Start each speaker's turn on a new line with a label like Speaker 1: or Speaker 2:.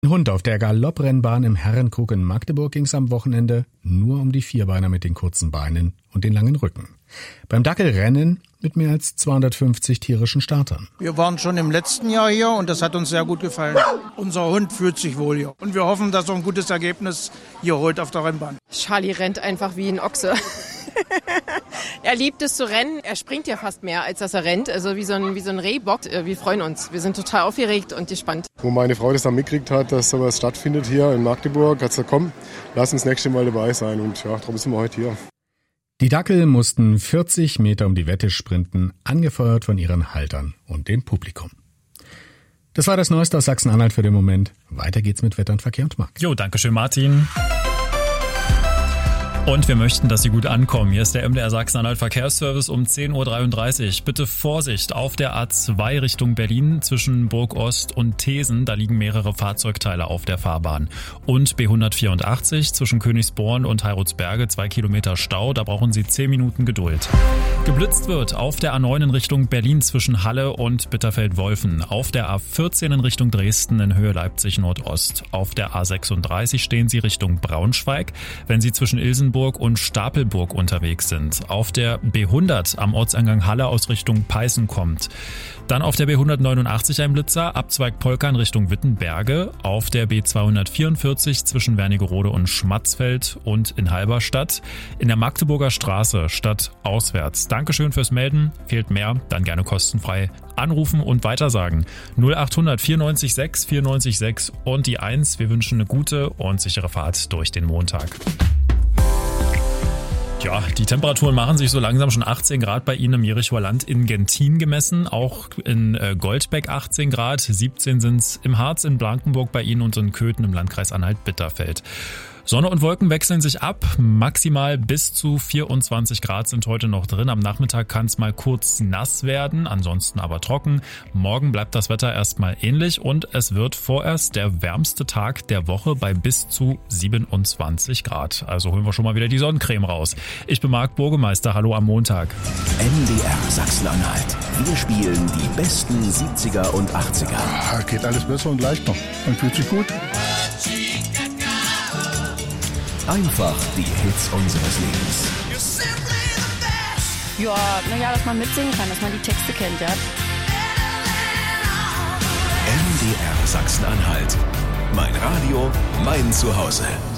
Speaker 1: Hund auf der Galopprennbahn im Herrenkrug in Magdeburg ging es am Wochenende nur um die Vierbeiner mit den kurzen Beinen und den langen Rücken. Beim Dackelrennen mit mehr als 250 tierischen Startern.
Speaker 2: Wir waren schon im letzten Jahr hier und das hat uns sehr gut gefallen. Unser Hund fühlt sich wohl hier und wir hoffen, dass er ein gutes Ergebnis hier holt auf der Rennbahn.
Speaker 3: Charlie rennt einfach wie ein Ochse. Er liebt es zu rennen. Er springt ja fast mehr, als dass er rennt. Also wie so ein Rehbock. Wir freuen uns. Wir sind total aufgeregt und gespannt.
Speaker 4: Wo meine Frau das dann mitgekriegt hat, dass sowas stattfindet hier in Magdeburg, hat sie gesagt, komm, lass uns das nächste Mal dabei sein. Und ja, darum sind wir heute hier.
Speaker 1: Die Dackel mussten 40 Meter um die Wette sprinten, angefeuert von ihren Haltern und dem Publikum. Das war das Neueste aus Sachsen-Anhalt für den Moment. Weiter geht's mit Wetter und Verkehr und Marc.
Speaker 5: Jo, danke schön, Martin. Und wir möchten, dass Sie gut ankommen. Hier ist der MDR Sachsen-Anhalt Verkehrsservice um 10.33 Uhr. Bitte Vorsicht auf der A2 Richtung Berlin zwischen Burg-Ost und Thesen. Da liegen mehrere Fahrzeugteile auf der Fahrbahn. Und B184 zwischen Königsborn und Heirutsberge 2 Kilometer Stau. Da brauchen Sie 10 Minuten Geduld. Geblitzt wird auf der A9 in Richtung Berlin zwischen Halle und Bitterfeld-Wolfen. Auf der A14 in Richtung Dresden in Höhe Leipzig Nordost. Auf der A36 stehen Sie Richtung Braunschweig, wenn Sie zwischen Ilsenburg und Stapelburg unterwegs sind. Auf der B100 am Ortseingang Halle aus Richtung Peißen kommt. Dann auf der B189 ein Blitzer, Abzweig Polka in Richtung Wittenberge. Auf der B244 zwischen Wernigerode und Schmatzfeld und in Halberstadt. In der Magdeburger Straße stadtauswärts. Dankeschön fürs Melden. Fehlt mehr, dann gerne kostenfrei anrufen und weitersagen. 0800 94 6 94 6 und die 1. Wir wünschen eine gute und sichere Fahrt durch den Montag. Ja, die Temperaturen machen sich so langsam schon 18 Grad bei Ihnen im Jerichoer Land in Gentin gemessen, auch in Goldbeck 18 Grad, 17 sind's im Harz, in Blankenburg bei Ihnen und in Köthen im Landkreis Anhalt-Bitterfeld. Sonne und Wolken wechseln sich ab, maximal bis zu 24 Grad sind heute noch drin. Am Nachmittag kann es mal kurz nass werden, ansonsten aber trocken. Morgen bleibt das Wetter erstmal ähnlich und es wird vorerst der wärmste Tag der Woche bei bis zu 27 Grad. Also holen wir schon mal wieder die Sonnencreme raus. Ich bin Marc Burgemeister, hallo am Montag.
Speaker 6: MDR Sachsen-Anhalt. Wir spielen die besten 70er und 80er.
Speaker 7: Geht alles besser und leichter. Man fühlt sich gut.
Speaker 6: Einfach die Hits unseres Lebens.
Speaker 8: Ja, dass man mitsingen kann, dass man die Texte kennt, ja.
Speaker 6: MDR Sachsen-Anhalt. Mein Radio, mein Zuhause.